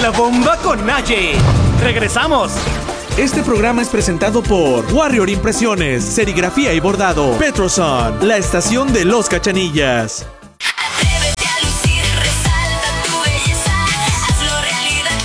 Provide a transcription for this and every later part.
La bomba con Naye. ¡Regresamos! Este programa es presentado por Warrior Impresiones, Serigrafía y Bordado, Petroson, la estación de los Cachanillas. Atrévete a lucir, resalta tu belleza, hazlo realidad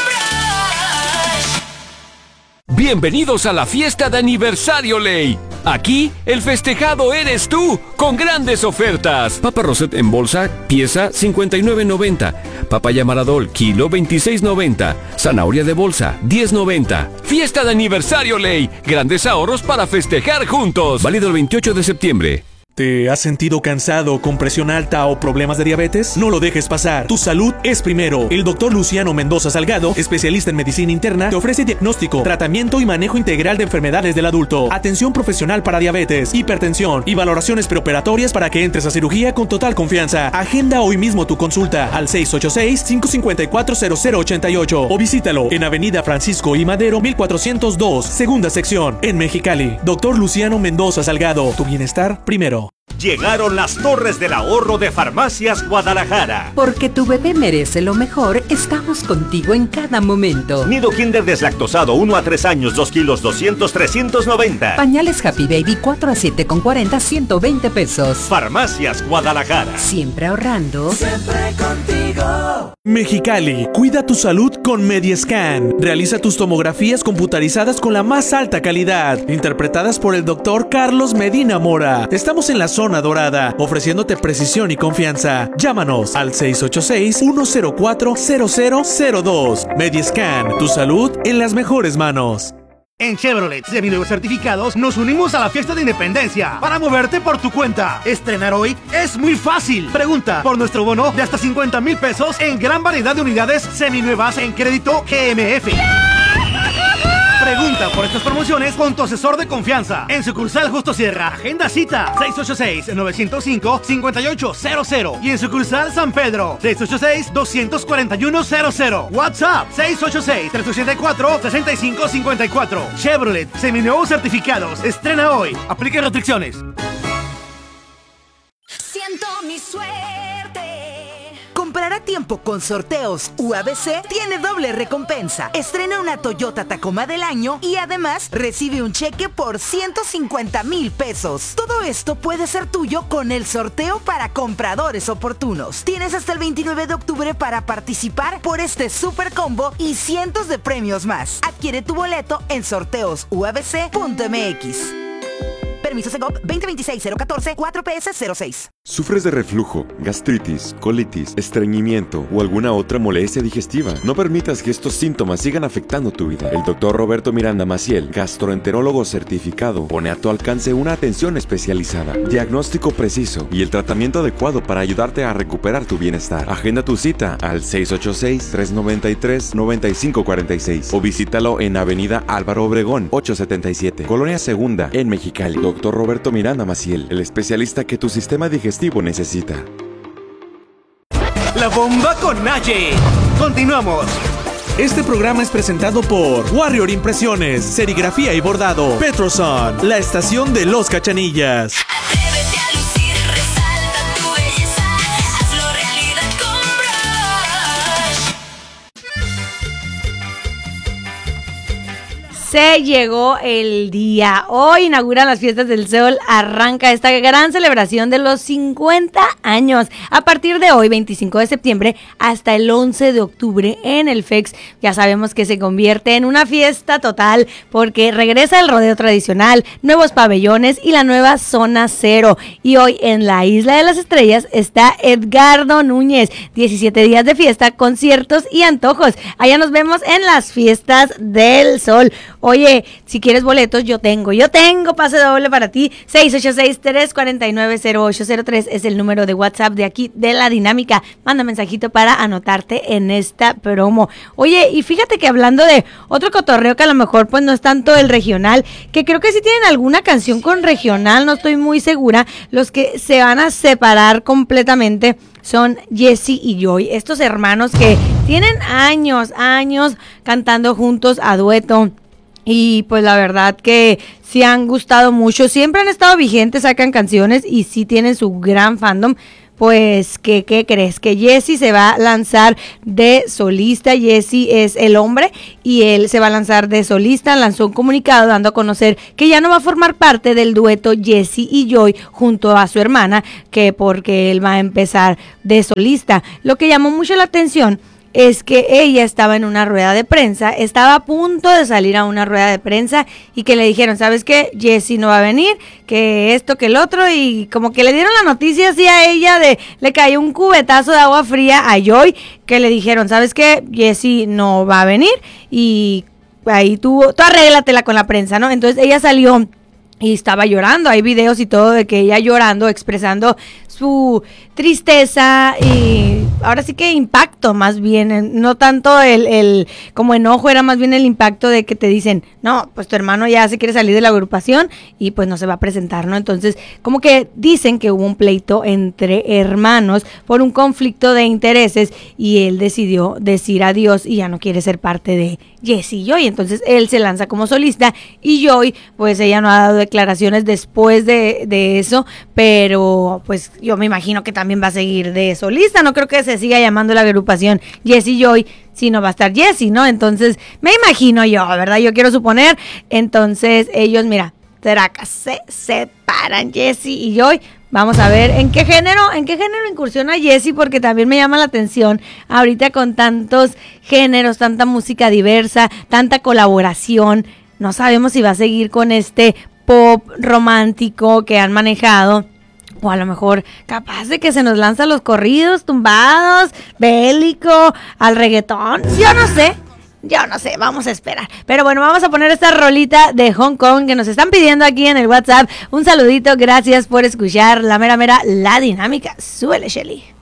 con Brush. Bienvenidos a la fiesta de aniversario Ley. Aquí, el festejado eres tú, con grandes ofertas. Papa Rosette en bolsa, pieza 59.90. Papaya Maradol, kilo 26.90. Zanahoria de bolsa, 10.90. Fiesta de aniversario Ley. Grandes ahorros para festejar juntos. Válido el 28 de septiembre. ¿Te has sentido cansado, con presión alta o problemas de diabetes? No lo dejes pasar. Tu salud es primero. El doctor Luciano Mendoza Salgado, especialista en medicina interna, te ofrece diagnóstico, tratamiento y manejo integral de enfermedades del adulto, atención profesional para diabetes, hipertensión y valoraciones preoperatorias para que entres a cirugía con total confianza. Agenda hoy mismo tu consulta al 686-554-0088 o visítalo en Avenida Francisco I. Madero, 1402, segunda sección, en Mexicali. Doctor Luciano Mendoza Salgado, tu bienestar primero. Llegaron las torres del ahorro de Farmacias Guadalajara. Porque tu bebé merece lo mejor, estamos contigo en cada momento. Nido Kinder deslactosado 1 a 3 años, 2 kilos, 390. Pañales Happy Baby 4 a 7 con 40, 120 pesos. Farmacias Guadalajara. Siempre ahorrando. Siempre contigo. Mexicali, cuida tu salud con Mediascan. Realiza tus tomografías computarizadas con la más alta calidad, interpretadas por el doctor Carlos Medina Mora. Estamos en la zona dorada, ofreciéndote precisión y confianza. Llámanos al 686-104-0002. Mediascan, tu salud en las mejores manos. En Chevrolet Seminuevos Certificados nos unimos a la fiesta de independencia para moverte por tu cuenta. Estrenar hoy es muy fácil. Pregunta por nuestro bono de hasta 50,000 pesos en gran variedad de unidades seminuevas en crédito GMF. Pregunta por estas promociones con tu asesor de confianza. En sucursal Justo Sierra, agenda cita 686-905-5800. Y en sucursal San Pedro, 686-241-00. WhatsApp 686-384-6554. Chevrolet, seminuevos certificados. Estrena hoy. Aplica restricciones. Siento mi suerte. Comprar a tiempo con Sorteos UABC tiene doble recompensa. Estrena una Toyota Tacoma del año y además recibe un cheque por 150,000 pesos. Todo esto puede ser tuyo con el sorteo para compradores oportunos. Tienes hasta el 29 de octubre para participar por este super combo y cientos de premios más. Adquiere tu boleto en sorteosuabc.mx. Permiso Segov 2026-014 4PS06. ¿Sufres de reflujo, gastritis, colitis, estreñimiento o alguna otra molestia digestiva? No permitas que estos síntomas sigan afectando tu vida. El doctor Roberto Miranda Maciel, gastroenterólogo certificado, pone a tu alcance una atención especializada, diagnóstico preciso y el tratamiento adecuado para ayudarte a recuperar tu bienestar. Agenda tu cita al 686-393-9546 o visítalo en Avenida Álvaro Obregón 877, Colonia Segunda, en Mexicali. Doctor Roberto Miranda Maciel, el especialista que tu sistema digestivo necesita. La bomba con Naye. Continuamos. Este programa es presentado por Warrior Impresiones, Serigrafía y Bordado, Petroson, la estación de los Cachanillas. Atrévete a lucir, resalta tu belleza, hazlo realidad con Brush. Se llegó el día. Hoy inauguran las Fiestas del Sol. Arranca esta gran celebración de los 50 años. A partir de hoy, 25 de septiembre, hasta el 11 de octubre en el FEX. Ya sabemos que se convierte en una fiesta total porque regresa el rodeo tradicional, nuevos pabellones y la nueva Zona Cero. Y hoy en la Isla de las Estrellas está Edgardo Núñez. 17 días de fiesta, conciertos y antojos. Allá nos vemos en las Fiestas del Sol. Oye, si quieres boletos, yo tengo pase doble para ti. 686-349-0803 es el número de WhatsApp de aquí de La Dinámica. Manda mensajito para anotarte en esta promo. Oye, y fíjate que hablando de otro cotorreo que a lo mejor pues no es tanto el regional, que creo que sí tienen alguna canción con regional, no estoy muy segura. Los que se van a separar completamente son Jesse y Joy, estos hermanos que tienen años cantando juntos a dueto. Y pues la verdad que sí han gustado mucho, siempre han estado vigentes, sacan canciones y sí tienen su gran fandom. pues, ¿qué crees? Que Jessie se va a lanzar de solista. Jessie es el hombre y él se va a lanzar de solista. Lanzó un comunicado dando a conocer que ya no va a formar parte del dueto Jessie y Joy junto a su hermana, que porque él va a empezar de solista. Lo que llamó mucho la atención es que ella estaba en una rueda de prensa, estaba a punto de salir a una rueda de prensa y que le dijeron, ¿sabes qué? Jessie no va a venir, que esto, que el otro, y como que le dieron la noticia así a ella le cayó un cubetazo de agua fría a Joy, que le dijeron, ¿sabes qué? Jessie no va a venir y ahí tú arréglatela con la prensa, ¿no? Entonces ella salió y estaba llorando, hay videos y todo de que ella llorando, expresando su tristeza y ahora sí que impacto más bien, no tanto el como enojo, era más bien el impacto de que te dicen, no, pues tu hermano ya se quiere salir de la agrupación y pues no se va a presentar, ¿no? Entonces, como que dicen que hubo un pleito entre hermanos por un conflicto de intereses y él decidió decir adiós y ya no quiere ser parte de Jessie y Joy, entonces él se lanza como solista y Joy, pues ella no ha dado declaraciones después de eso, pero pues yo me imagino que también va a seguir de solista, no creo que se siga llamando la agrupación Jessie Joy, sino va a estar Jessie, ¿no? Entonces, me imagino yo, ¿verdad? Yo quiero suponer, entonces ellos, mira, tracas, se separan Jessie y Joy. Vamos a ver en qué género incursiona Jessie, porque también me llama la atención ahorita con tantos géneros, tanta música diversa, tanta colaboración. No sabemos si va a seguir con este pop romántico que han manejado, o a lo mejor capaz de que se nos lanza los corridos tumbados, bélico, al reggaetón. Yo no sé, vamos a esperar. Pero bueno, vamos a poner esta rolita de Hong Kong que nos están pidiendo aquí en el WhatsApp. Un saludito, gracias por escuchar La Mera Mera, La Dinámica. Súbele, Shelly.